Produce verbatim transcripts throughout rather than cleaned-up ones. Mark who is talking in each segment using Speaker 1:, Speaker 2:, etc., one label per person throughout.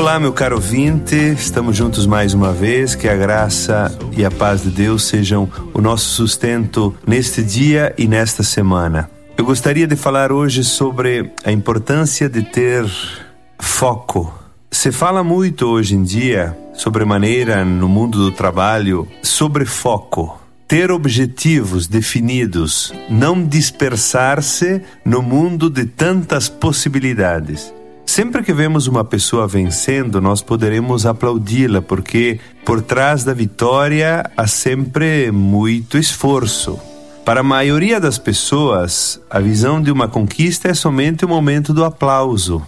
Speaker 1: Olá, meu caro ouvinte, estamos juntos mais uma vez. Que a graça e a paz de Deus sejam o nosso sustento neste dia e nesta semana. Eu gostaria de falar hoje sobre a importância de ter foco. Se fala muito hoje em dia, sobremaneira no mundo do trabalho, sobre foco. Ter objetivos definidos, não dispersar-se no mundo de tantas possibilidades. Sempre que vemos uma pessoa vencendo, nós poderemos aplaudi-la, porque por trás da vitória há sempre muito esforço. Para a maioria das pessoas, a visão de uma conquista é somente o momento do aplauso.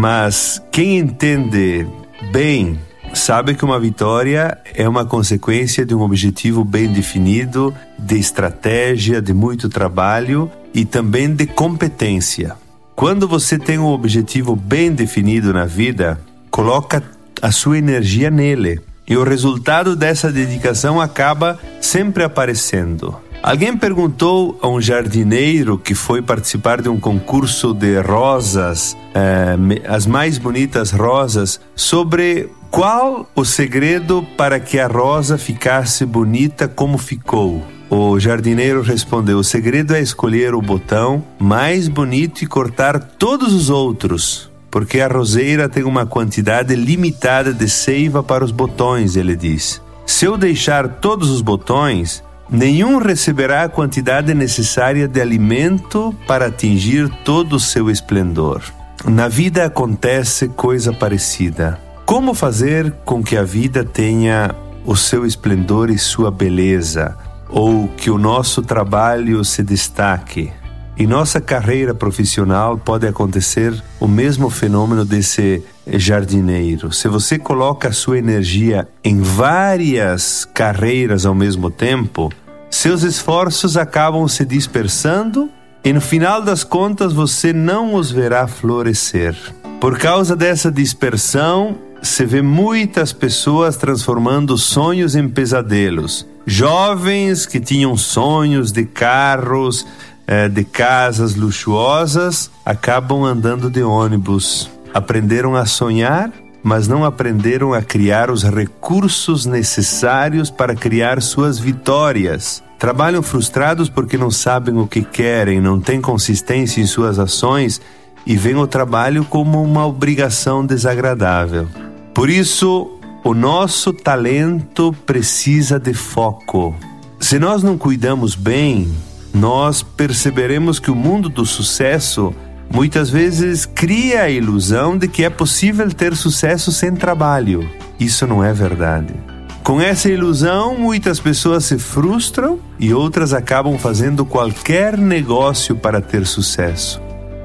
Speaker 1: Mas quem entende bem, sabe que uma vitória é uma consequência de um objetivo bem definido, de estratégia, de muito trabalho e também de competência. Quando você tem um objetivo bem definido na vida, coloca a sua energia nele. E o resultado dessa dedicação acaba sempre aparecendo. Alguém perguntou a um jardineiro que foi participar de um concurso de rosas, eh, as mais bonitas rosas, sobre qual o segredo para que a rosa ficasse bonita como ficou. O jardineiro respondeu: o segredo é escolher o botão mais bonito e cortar todos os outros, porque a roseira tem uma quantidade limitada de seiva para os botões, ele diz. Se eu deixar todos os botões, nenhum receberá a quantidade necessária de alimento para atingir todo o seu esplendor. Na vida acontece coisa parecida. Como fazer com que a vida tenha o seu esplendor e sua beleza? Ou que o nosso trabalho se destaque? Em nossa carreira profissional pode acontecer o mesmo fenômeno desse jardineiro. Se você coloca a sua energia em várias carreiras ao mesmo tempo, seus esforços acabam se dispersando e no final das contas você não os verá florescer. Por causa dessa dispersão, se vê muitas pessoas transformando sonhos em pesadelos. Jovens que tinham sonhos de carros, de casas luxuosas, acabam andando de ônibus. Aprenderam a sonhar, mas não aprenderam a criar os recursos necessários para criar suas vitórias. Trabalham frustrados porque não sabem o que querem, não têm consistência em suas ações e veem o trabalho como uma obrigação desagradável. Por isso, o nosso talento precisa de foco. Se nós não cuidamos bem, nós perceberemos que o mundo do sucesso muitas vezes cria a ilusão de que é possível ter sucesso sem trabalho. Isso não é verdade. Com essa ilusão, muitas pessoas se frustram e outras acabam fazendo qualquer negócio para ter sucesso.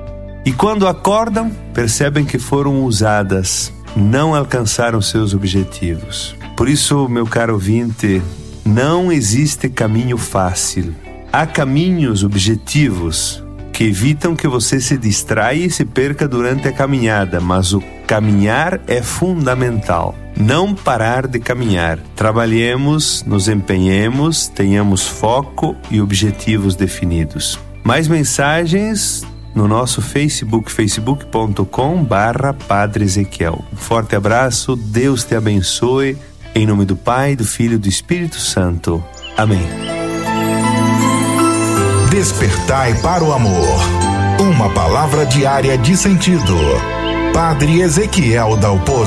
Speaker 1: E quando acordam, percebem que foram usadas, não alcançaram seus objetivos. Por isso, meu caro ouvinte, não existe caminho fácil. Há caminhos objetivos que evitam que você se distraia e se perca durante a caminhada, mas o caminhar é fundamental. Não parar de caminhar. Trabalhemos, nos empenhemos, tenhamos foco e objetivos definidos. Mais mensagens no nosso Facebook, facebook ponto com barra Padre Ezequiel. Um forte abraço, Deus te abençoe, em nome do Pai, do Filho e do Espírito Santo. Amém.
Speaker 2: Despertai para o amor. Uma palavra diária de sentido. Padre Ezequiel Dalpozo.